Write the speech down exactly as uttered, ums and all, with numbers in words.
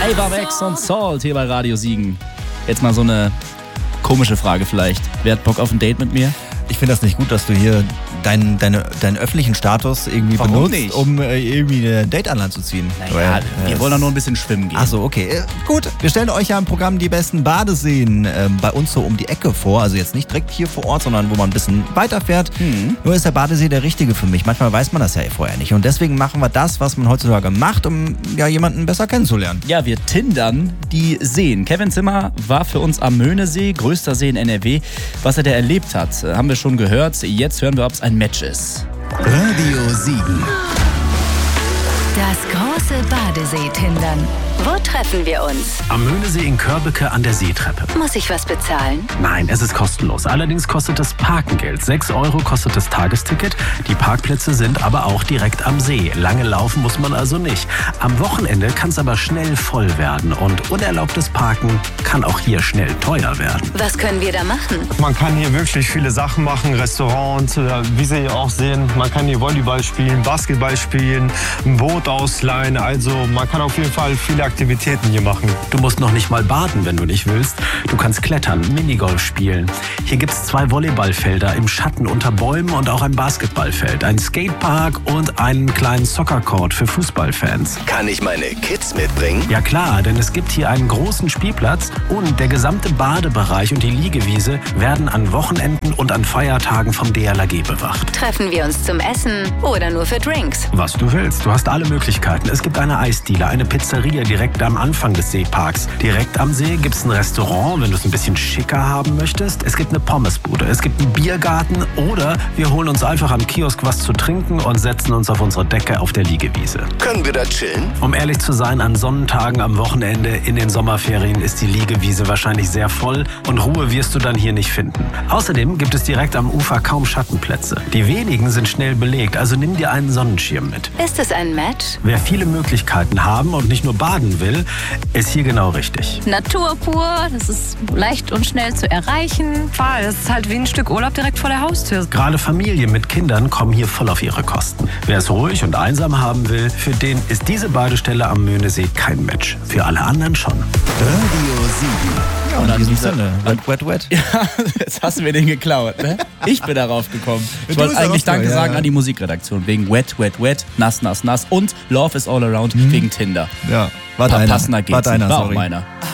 Ivavex und Salt hier bei Radio Siegen. Jetzt mal so eine komische Frage vielleicht. Wer hat Bock auf ein Date mit mir? Ich finde das nicht gut, dass du hier deinen, deine, deinen öffentlichen Status irgendwie Warum benutzt, nicht? um äh, irgendwie eine Date an Land zu ziehen. Naja, Weil, wir äh, wollen doch nur ein bisschen schwimmen gehen. Achso, okay. Äh, gut, wir stellen euch ja im Programm die besten Badeseen äh, bei uns so um die Ecke vor. Also jetzt nicht direkt hier vor Ort, sondern wo man ein bisschen weiterfährt. Mhm. Nur ist der Badesee der richtige für mich. Manchmal weiß man das ja vorher nicht. Und deswegen machen wir das, was man heutzutage macht, um ja jemanden besser kennenzulernen. Ja, wir tindern die Seen. Kevin Zimmer war für uns am Möhnesee, größter See in N R W. Was er da erlebt hat, haben wir schon gehört. Jetzt hören wir, ob es ein Match ist. Radio Siegen. Das große Badesee-Tindern. Wo treffen wir uns? Am Möhnesee in Körbeke an der Seetreppe. Muss ich was bezahlen? Nein, es ist kostenlos. Allerdings kostet es Parkengeld. sechs Euro kostet das Tagesticket. Die Parkplätze sind aber auch direkt am See. Lange laufen muss man also nicht. Am Wochenende kann es aber schnell voll werden. Und unerlaubtes Parken kann auch hier schnell teuer werden. Was können wir da machen? Man kann hier wirklich viele Sachen machen. Restaurants, wie Sie hier auch sehen. Man kann hier Volleyball spielen, Basketball spielen, ein Boot ausleihen. Also man kann auf jeden Fall viele Aktivitäten hier machen. Du musst noch nicht mal baden, wenn du nicht willst. Du kannst klettern, Minigolf spielen. Hier gibt es zwei Volleyballfelder im Schatten unter Bäumen und auch ein Basketballfeld, ein Skatepark und einen kleinen Soccercourt für Fußballfans. Kann ich meine Kids mitbringen? Ja klar, denn es gibt hier einen großen Spielplatz und der gesamte Badebereich und die Liegewiese werden an Wochenenden und an Feiertagen vom D L R G bewacht. Treffen wir uns zum Essen oder nur für Drinks? Was du willst, du hast alle Möglichkeiten. Es gibt eine Eisdiele, eine Pizzeria direkt am Anfang des Seeparks. Direkt am See gibt es ein Restaurant, wenn du es ein bisschen schicker haben möchtest. Es gibt eine Pommesbude, es gibt einen Biergarten oder wir holen uns einfach am Kiosk was zu trinken und setzen uns auf unsere Decke auf der Liegewiese. Können wir da chillen? Um ehrlich zu sein, an Sonnentagen am Wochenende in den Sommerferien ist die Liegewiese wahrscheinlich sehr voll und Ruhe wirst du dann hier nicht finden. Außerdem gibt es direkt am Ufer kaum Schattenplätze. Die wenigen sind schnell belegt, also nimm dir einen Sonnenschirm mit. Ist es ein Match? Wer viele Möglichkeiten haben und nicht nur baden will, ist hier genau richtig. Natur pur, das ist leicht und schnell zu erreichen. Voll, das ist halt wie ein Stück Urlaub direkt vor der Haustür. Gerade Familien mit Kindern kommen hier voll auf ihre Kosten. Wer es ruhig und einsam haben will, für den ist diese Badestelle am Möhnesee kein Match. Für alle anderen schon. Radio Siegen. Ja, Und in an diesem dieser- Sinne, wet, wet, wet. Ja, jetzt hast du mir den geklaut, ne? Ich bin darauf gekommen. Ich Du wollte bist eigentlich darauf Danke gekommen, ja, sagen ja. an die Musikredaktion wegen Wet, Wet, Wet, Nass, Nass, Nass und Love is All Around wegen Tinder. Ja, war Pa- deiner. Passender geht's War deiner, nicht. War auch sorry. meiner.